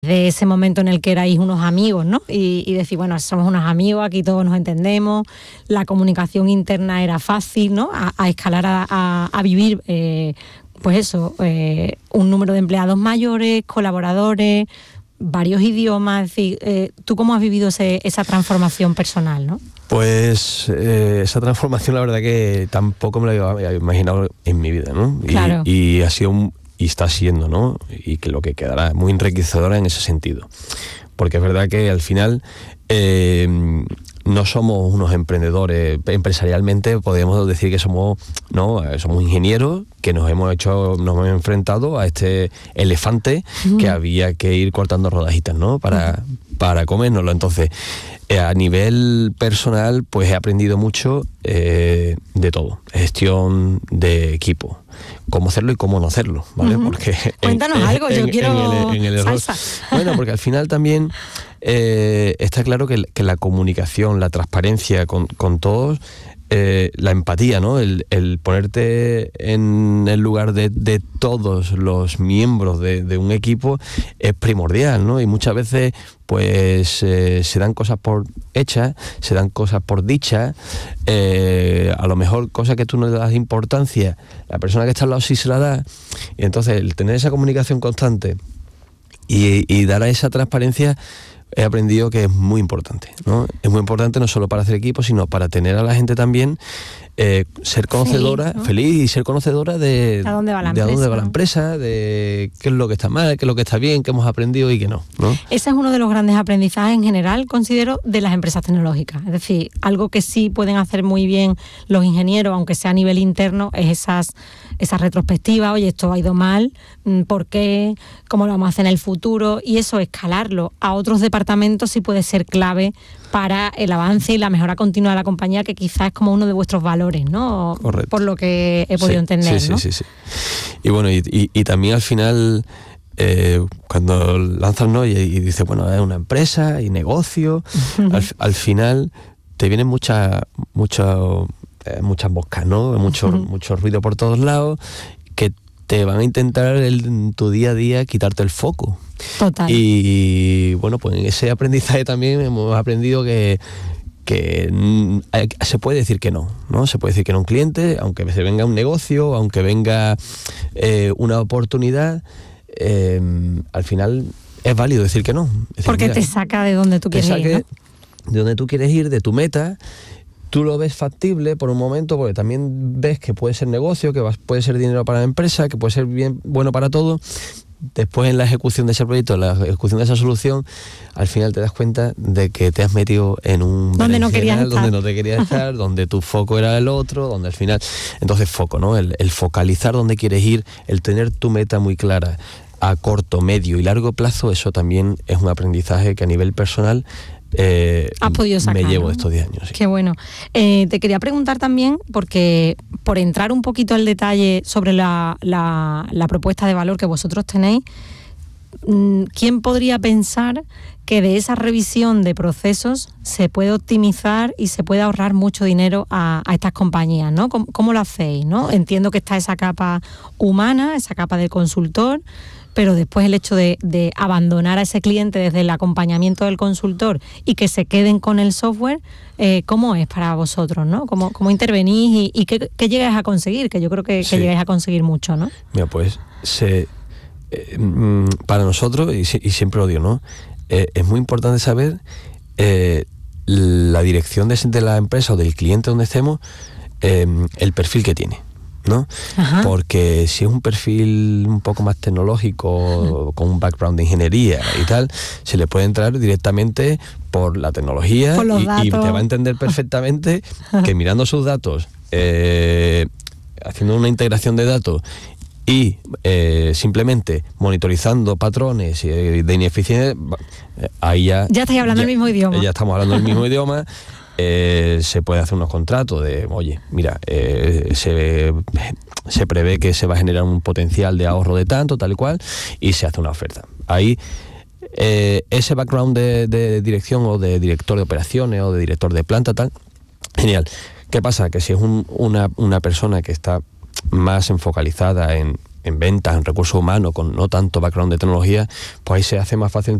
de ese momento en el que erais unos amigos, ¿no? Y decir, bueno, somos unos amigos, aquí todos nos entendemos, la comunicación interna era fácil, ¿no? A escalar a vivir, pues eso, un número de empleados mayores, colaboradores, varios idiomas. Es decir, ¿tú cómo has vivido esa transformación personal, no? Pues esa transformación, la verdad que tampoco me la había imaginado en mi vida, ¿no? Claro. Y ha sido y está siendo, ¿no? Y que lo que quedará muy enriquecedora en ese sentido. Porque es verdad que al final no somos unos emprendedores. Empresarialmente podemos decir que somos ingenieros que nos hemos enfrentado a este elefante que había que ir cortando rodajitas, ¿no? Para comérnoslo. Entonces, a nivel personal, pues he aprendido mucho de todo. Gestión de equipo. Cómo hacerlo y cómo no hacerlo, ¿vale? Porque cuéntanos algo, yo quiero en el error. Salsa. Bueno, porque al final también está claro que la comunicación, la transparencia con todos, la empatía, ¿no? El ponerte en el lugar de todos los miembros de un equipo es primordial, ¿no? Y muchas veces pues se dan cosas por hechas, se dan cosas por dichas, a lo mejor cosas que tú no le das importancia, la persona que está al lado sí se la da, y entonces el tener esa comunicación constante y dar a esa transparencia, he aprendido que es muy importante, ¿no? Es muy importante no solo para hacer equipo, sino para tener a la gente también ser conocedora, feliz, y ser conocedora de a dónde va la empresa, de qué es lo que está mal, qué es lo que está bien, qué hemos aprendido y qué no, ¿no? Ese es uno de los grandes aprendizajes en general, considero, de las empresas tecnológicas. Es decir, algo que sí pueden hacer muy bien los ingenieros, aunque sea a nivel interno, es esa retrospectiva. Oye, esto ha ido mal, ¿por qué? ¿Cómo lo vamos a hacer en el futuro? Y eso, escalarlo a otros departamentos sí puede ser clave para el avance y la mejora continua de la compañía, que quizás es como uno de vuestros valores, ¿no? Correcto. Por lo que he podido entender, ¿no? Sí. Y bueno, y también al final, cuando lanzas, ¿no? Y dices, bueno, es una empresa y negocio, al final te vienen muchas moscas, ¿no? Mucho ruido por todos lados, que te van a intentar en tu día a día quitarte el foco. Total. Y bueno, pues en ese aprendizaje también hemos aprendido que se puede decir que no, ¿no? Se puede decir que no a un cliente, aunque se venga un negocio, aunque venga una oportunidad, al final es válido decir que no. Decir, porque te saca de donde tú quieres ir, ¿no? De donde tú quieres ir, de tu meta. Tú lo ves factible por un momento, porque también ves que puede ser negocio, que puede ser dinero para la empresa, que puede ser bueno para todo. Después, en la ejecución de ese proyecto, la ejecución de esa solución, al final te das cuenta de que te has metido en un donde no querías estar, donde no te querías estar, donde tu foco era el otro, donde al final... Entonces, foco, ¿no? El focalizar dónde quieres ir, el tener tu meta muy clara a corto, medio y largo plazo, eso también es un aprendizaje que a nivel personal has podido sacar, me llevo, ¿no? estos 10 años. Sí. Qué bueno. Te quería preguntar también, porque por entrar un poquito al detalle sobre la propuesta de valor que vosotros tenéis, ¿quién podría pensar que de esa revisión de procesos se puede optimizar y se puede ahorrar mucho dinero a estas compañías, ¿no? ¿Cómo lo hacéis, no? Entiendo que está esa capa humana, esa capa del consultor, pero después el hecho de abandonar a ese cliente desde el acompañamiento del consultor y que se queden con el software, ¿cómo es para vosotros, ¿no? ¿Cómo intervenís y qué llegáis a conseguir? Que yo creo que llegáis a conseguir mucho, ¿no? Mira, pues para nosotros, y siempre lo digo, ¿no? Es muy importante saber la dirección de la empresa o del cliente donde estemos, el perfil que tiene, ¿no? Ajá. Porque si es un perfil un poco más tecnológico, con un background de ingeniería y tal, se le puede entrar directamente por la tecnología y te va a entender perfectamente que mirando sus datos, haciendo una integración de datos y simplemente monitorizando patrones de ineficiencia, ahí ya estáis hablando el mismo idioma. Ya estamos hablando el mismo idioma. Se puede hacer unos contratos de, oye, mira, se prevé que se va a generar un potencial de ahorro de tanto, tal y cual, y se hace una oferta. Ahí, ese background de dirección o de director de operaciones o de director de planta, tal, genial. ¿Qué pasa? Que si es una persona que está más enfocalizada en en ventas, en recursos humanos, con no tanto background de tecnología, pues ahí se hace más fácil